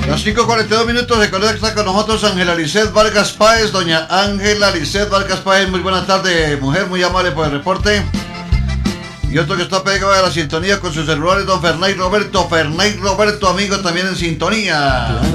Las 5:42 se conecta con nosotros Ángela Lisset Vargas Páez. Doña Ángela Lisset Vargas Páez, muy buena tarde, mujer, muy amable por el reporte. Y otro que está pegado a la sintonía con sus celulares, don Fernay Roberto, amigo, también en sintonía.